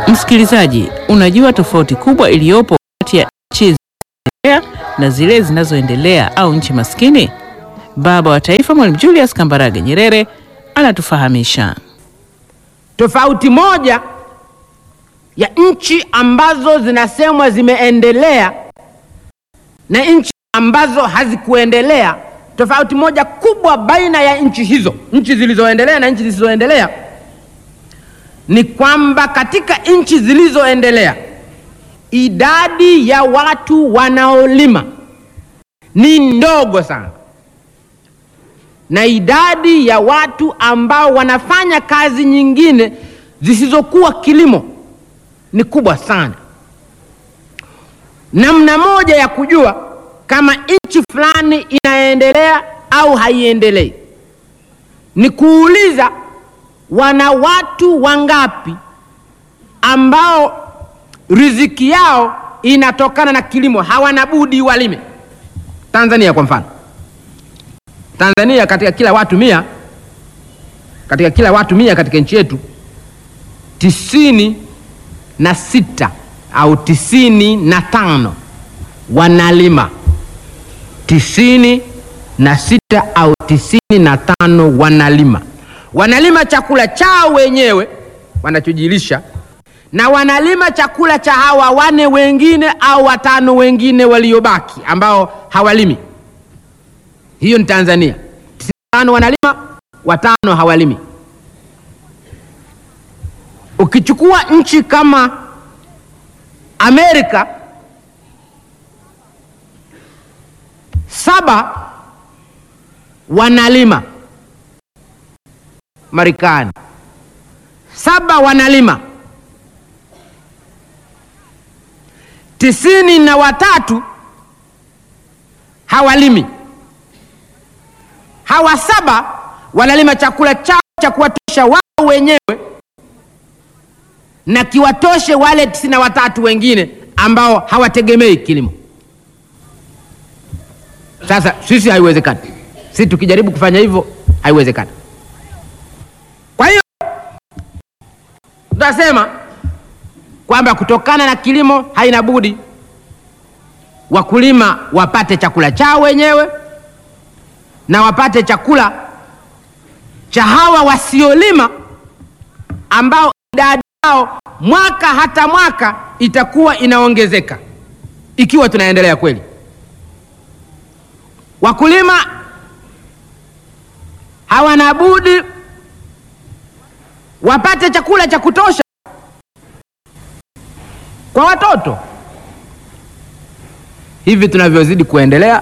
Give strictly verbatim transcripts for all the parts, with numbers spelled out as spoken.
Msikilizaji, unajua tofauti kubwa iliyopo kati ya nchi zinazoendelea na zile zinazoendelea au nchi maskini? Baba wa Taifa Mwalimu Julius Kambarage Nyerere anatufahamisha. Tofauti moja ya nchi ambazo zinasemwa zimeendelea na nchi ambazo hazikuendelea, tofauti moja kubwa baina ya nchi hizo, nchi zilizoendelea na nchi zisizoendelea, ni kwamba katika nchi zilizoendelea idadi ya watu wanaolima ni ndogo sana, na idadi ya watu ambao wanafanya kazi nyingine zisizokuwa kilimo ni kubwa sana. Namna moja ya kujua kama nchi fulani inaendelea au haiendelei ni kuuliza wana watu wangapi ambao riziki yao inatokana na kilimo, hawana budi walime. Tanzania kwa mfano, Tanzania katika kila watu mia, katika kila watu mia katika nchi yetu, tisini na sita au tisini na tano wanalima. Tisini na sita au tisini na tano wanalima. Wanalima chakula chao wenyewe wanachojilisha, na wanalima chakula cha hawa wane wengine au watano wengine waliobaki ambao hawalimi. Hiyo ni Tanzania. tisini na tano wanalima, watano hawalimi. Ukichukua nchi kama Amerika, saba wanalima. Marekani saba wanalima. Tisini na watatu hawalimi. Hawa saba wanalima chakula chao cha kuwatosha wao wenyewe na kiwatoshe wale tisini na watatu wengine ambao hawategemei kilimo. Sasa sisi haiwezekani. Sisi tukijaribu kufanya hivyo haiwezekani. Kwa hiyo tutasema kwamba kutokana na kilimo haina budi wakulima wapate chakula chao wenyewe na wapate chakula cha hawa wasiolima ambao idadi yao mwaka hata mwaka itakuwa inaongezeka ikiwa tunaendelea kweli. Wakulima hawana budi wapate chakula cha kutosha kwa watoto. Hivi tunavyozidi kuendelea,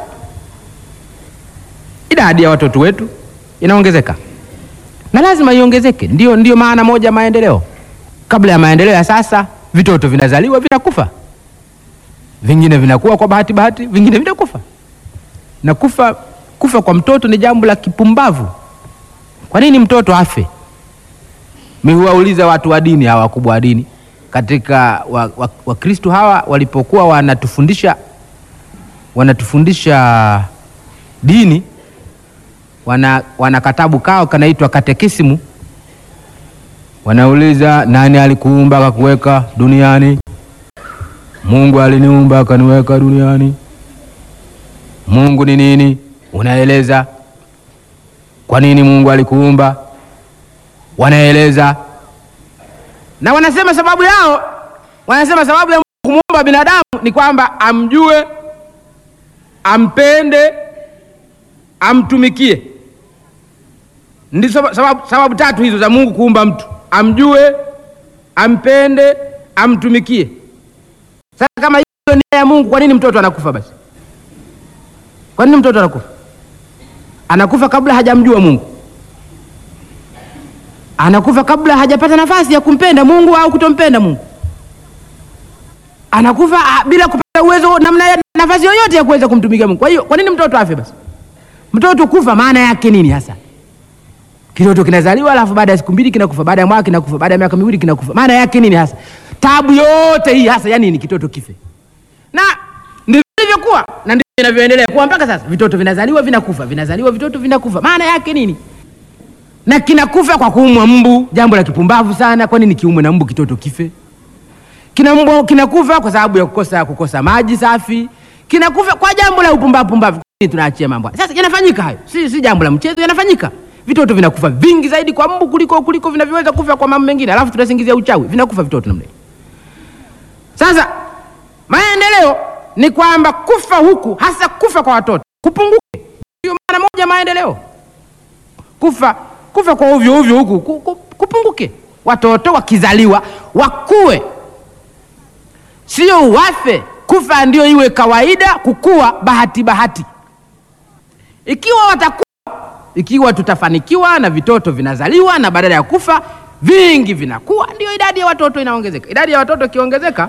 idadi ya watoto wetu inaongezeka, na lazima iongezeke. Ndio ndio maana moja maendeleo. Kabla ya maendeleo ya sasa, vitoto vinazaliwa vinakufa, vingine vinakuwa kwa bahati bahati, vingine vinakufa. Na kufa kufa kwa mtoto ni jambo la kipumbavu. Kwa nini mtoto afe? Mimi huwauliza watu wa dini, hawa wakubwa wa dini katika Wakristo wa, wa hawa walipokuwa wanatufundisha wanatufundisha dini, wana wana katabu kao kanaitwa katekisimu. Wanauliza, nani alikuumba akakuweka duniani? Mungu aliniumba akaniweka duniani. Mungu ni nini? Unaeleza. Kwa nini Mungu alikuumba? Wanaeleza. Na wanasema sababu yao, wanasema sababu ya Mungu kumuumba binadamu ni kwamba amjue, ampende, amtumikie. Ndizo sababu, sababu tatu hizo za Mungu kuumba mtu: amjue, ampende, amtumikie. Sasa kama hiyo ni ya Mungu, kwa nini mtoto anakufa basi? Kwa nini mtoto anakufa? Anakufa kabla hajamjua Mungu. Anakufa kabla hajapata nafasi ya kumpenda Mungu au kutompenda Mungu. Anakufa bila kupata uwezo namna nafasi yoyote ya kuweza kumtumikia Mungu. Kwa hiyo kwa nini mtoto afe basi? Mtoto kufa maana yake nini hasa? Kitoto kinazaliwa alafu baada ya siku mbili kinakufa, baada ya mwaka kinakufa, baada ya miaka miwili kinakufa. Maana yake nini hasa? Tabu yote hii hasa yani ni kitoto kife. Na ndivyo ilivyokuwa na ndivyo inavyoendelea kuwa mpaka sasa. Vitoto vinazaliwa vinakufa, vinazaliwa vitoto vinakufa. Maana yake nini? Na kinakufa kwa kuumwa mbu, jambo la kipumbavu sana. Kwa nini kiumwe na mbu kitoto kife? kina kinakufa kwa sababu ya kukosa kukosa maji safi, kinakufa kwa jambo la upumbavu pumbavu. Tunaachia mambo sasa, yanafanyika hayo, si si jambo la mchezo, yanafanyika. Vitoto vinakufa vingi zaidi kwa mbu kuliko kuliko vinavyoweza kufa kwa mambo mengine, alafu tunasingizia uchawi, vinakufa vitoto namna. Sasa maendeleo ni kwamba kufa huku, hasa kufa kwa watoto, kupunguke. Ndio maana moja maendeleo, kufa kufa kwa ovyo ovyo huku kupunguke. Watoto wakizaliwa wakue, sio wafe. Kufa ndio iwe kawaida, kukua bahati bahati. Ikiwa watakuwa, ikiwa tutafanikiwa na vitoto vinazaliwa na badala ya kufa vingi vinakuwa, ndio idadi ya watoto inaongezeka. Idadi ya watoto kiongezeka,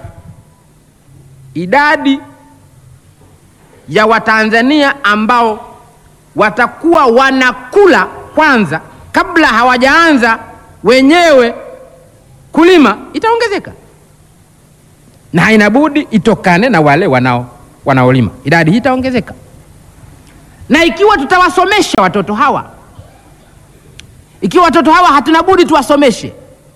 idadi ya Watanzania ambao watakuwa wanakula kwanza kabla hawajaanza wenyewe kulima itaongezeka, na hainabudi itokane na wale wanao wanaolima. Idadi hii itaongezeka, na ikiwa tutawasomesha watoto hawa, ikiwa watoto hawa hatunabudi tuwasomeshe,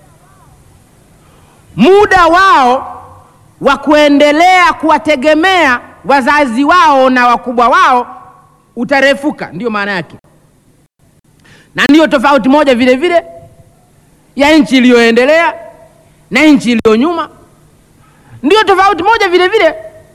muda wao wa kuendelea kuwategemea wazazi wao na wakubwa wao utarefuka. Ndio maana yake, na ndio tofauti moja vile vile ya nchi iliyoendelea na nchi iliyo nyuma. Ndio tofauti moja vile vile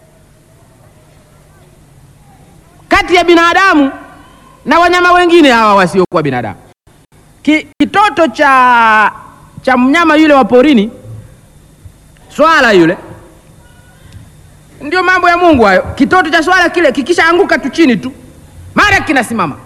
kati ya binadamu na wanyama wengine hawa wasiokuwa binadamu. Ki, kitoto cha cha mnyama yule wa porini, swala yule, ndio mambo ya Mungu hayo. Kitoto cha swala kile kikishaanguka tu chini tu, mara kinasimama.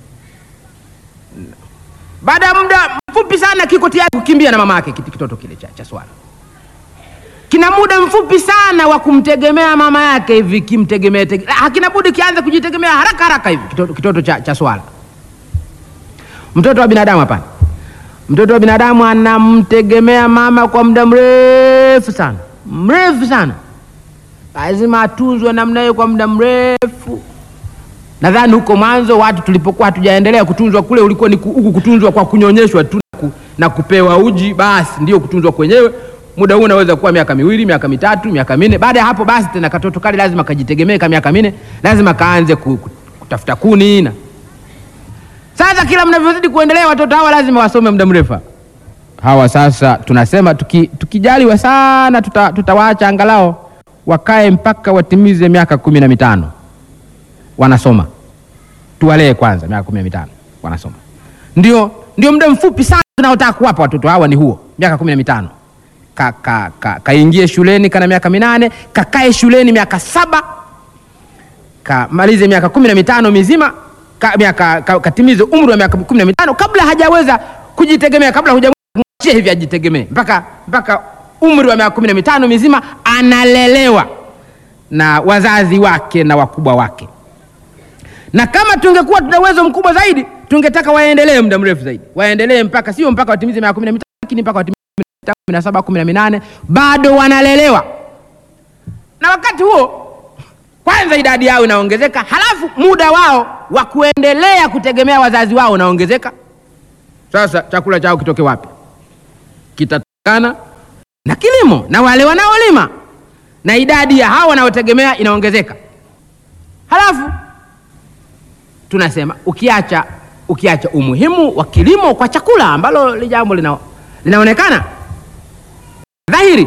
Baada ya muda mfupi sana kiko tayari kukimbia na mama yake. Kitoto kile cha, cha swala kina muda mfupi sana wa kumtegemea mama yake, hivi kimtegemea, hakina budi kianze kujitegemea haraka haraka hivi kitoto, kitoto cha, cha swala. Mtoto wa binadamu hapana. Mtoto wa binadamu anamtegemea mama kwa muda mrefu sana, mrefu sana. Lazima atunzwe namna hiyo kwa muda mrefu. Nadhani huko mwanzo watu tulipokuwa hatujaendelea kutunzwa kule, ulikuwa ni huku kutunzwa kwa kunyonyeshwa tu na kupewa uji, basi ndio kutunzwa kwenyewe. Muda huu unaweza kuwa miaka miwili, miaka mitatu, miaka minne. Baada ya hapo basi tena katoto kale lazima kajitegemee. Kama miaka minne lazima kaanze kutafuta kuni. Na sasa kila mnavyozidi kuendelea watoto hawa lazima wasome muda mrefu. Hawa sasa tunasema tuki, tukijaliwa sana tuta, tutawaacha angalao wakae mpaka watimize miaka kumi na mitano wanasoma. Tuwalee kwanza miaka kumi na mitano wanasoma. Ndio ndio muda mfupi sana tunaotaka kuwapa watoto hawa, ni huo miaka kumi na mitano. Ka, ka, ka, kaingie shuleni kana miaka minane, kakae shuleni miaka saba, kamalize miaka kumi na mitano mizima, ka, miaka, ka, katimize umri wa miaka kumi na mitano kabla hajaweza kujitegemea, kabla hujamwachia hivi ajitegemee. Mpaka mpaka umri wa miaka kumi na mitano mizima analelewa na wazazi wake na wakubwa wake. Na kama tungekuwa tuna uwezo mkubwa zaidi, tungetaka waendelee muda mrefu zaidi. Waendelee mpaka, sio mpaka watimize miaka kumi na mitano, lakini mpaka watimize kumi na saba, kumi na minane bado wanalelewa. Na wakati huo kwanza idadi yao inaongezeka, halafu muda wao wa kuendelea kutegemea wazazi wao unaongezeka. Sasa chakula chao kitoke wapi? Kitatokana na kilimo na wale wanaolima, na idadi ya hao wanaotegemea inaongezeka. Halafu tunasema ukiacha ukiacha umuhimu wa kilimo kwa chakula, ambalo li jambo lina, linaonekana dhahiri,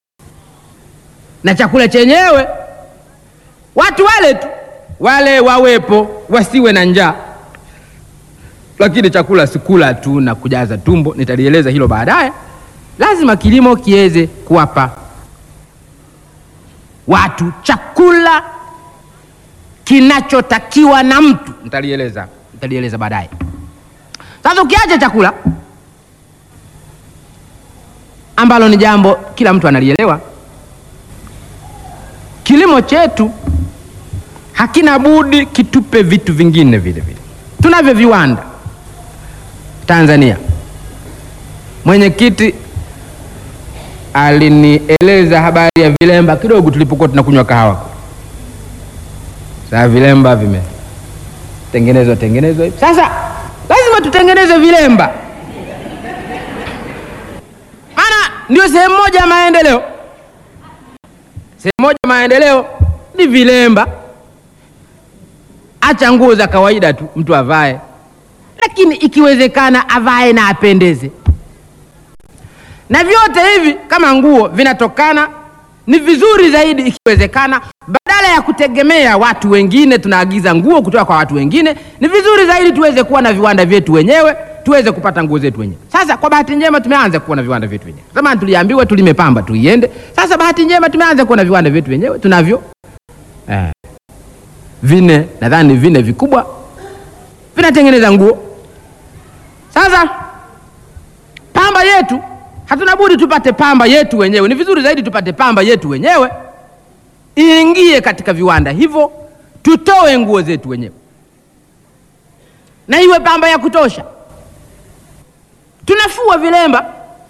na chakula chenyewe watu wale tu wale wawepo, wasiwe na njaa. Lakini chakula sikula tu na kujaza tumbo, nitalieleza hilo baadaye. Lazima kilimo kiweze kuwapa watu chakula kinachotakiwa na mtu, nitalieleza nitalieleza baadaye. Sasa ukiacha chakula, ambalo ni jambo kila mtu analielewa, kilimo chetu hakina budi kitupe vitu vingine vile vile. Tunavyo viwanda Tanzania. Mwenyekiti alinieleza habari ya vilemba kidogo tulipokuwa tunakunywa kahawa. Sasa vilemba vimetengenezwa tengenezwa hivi. Sasa lazima tutengeneze vilemba. Maana ndio sehemu moja ya maendeleo. Sehemu moja maendeleo ni vilemba. Acha nguo za kawaida tu mtu avae, lakini ikiwezekana avae na apendeze. Na vyote hivi kama nguo vinatokana, ni vizuri zaidi ikiwezekana, badala ya kutegemea watu wengine, tunaagiza nguo kutoka kwa watu wengine, ni vizuri zaidi tuweze kuwa na viwanda vyetu wenyewe, tuweze kupata nguo zetu wenyewe. Sasa kwa bahati njema tumeanza kuwa na viwanda vyetu wenyewe. Zamani tuliambiwa tulime pamba tuiende. Sasa bahati njema tumeanza kuwa na viwanda vyetu wenyewe. Tunavyo eh, vine, nadhani vine vikubwa vinatengeneza nguo. Sasa pamba yetu, hatuna budi tupate pamba yetu wenyewe. Ni vizuri zaidi tupate pamba yetu wenyewe, iingie katika viwanda hivyo, tutoe nguo zetu wenyewe, na iwe pamba ya kutosha. Tunafua vilemba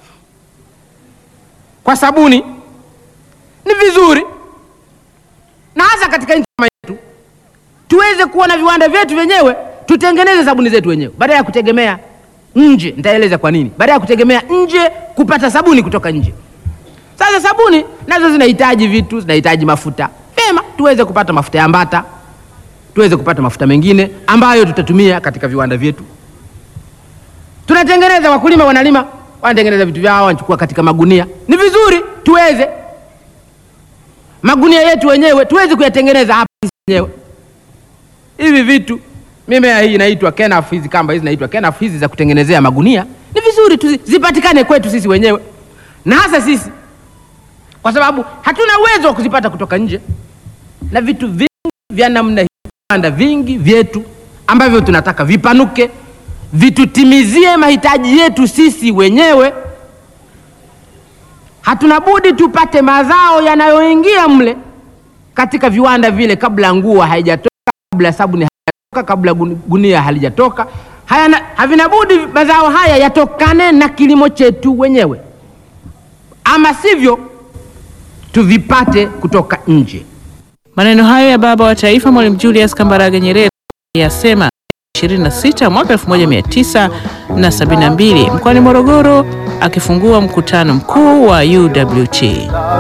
kwa sabuni, ni vizuri, na hasa katika nchi yetu tuweze kuwa na viwanda vyetu wenyewe, tutengeneze sabuni zetu wenyewe badala ya kutegemea nje. Nitaeleza kwa nini. Badala ya kutegemea nje kupata sabuni kutoka nje. Sasa sabuni nazo zinahitaji vitu, zinahitaji mafuta. Vema, tuweze kupata mafuta ya mbata, tuweze kupata mafuta mengine ambayo tutatumia katika viwanda vyetu. Tunatengeneza, wakulima wanalima, wanatengeneza vitu vyao, wanachukua katika magunia. Ni vizuri tuweze magunia yetu wenyewe tuweze kuyatengeneza hapa wenyewe. Hivi vitu, mimea hii inaitwa kenaf, hizi kamba hizi inaitwa kenaf, hizi za kutengenezea magunia, ni vizuri tuzipatikane kwetu sisi wenyewe, na hasa sisi kwa sababu hatuna uwezo wa kuzipata kutoka nje. Na vitu vingi vya namna hii, viwanda vingi vyetu ambavyo tunataka vipanuke, vitutimizie mahitaji yetu sisi wenyewe, hatuna budi tupate mazao yanayoingia mle katika viwanda vile kabla nguo haijatoka, kabla sabuni haijatoka, kabla gunia halijatoka. Hayana, havina budi mazao haya yatokane na kilimo chetu wenyewe, ama sivyo tuvipate kutoka nje. Maneno hayo ya baba wa taifa Mwalimu Julius Kambarage Nyerere yasema ishirini na sita mwaka elfu moja mia tisa sabini na mbili mkoani Morogoro, akifungua mkutano mkuu wa U W T.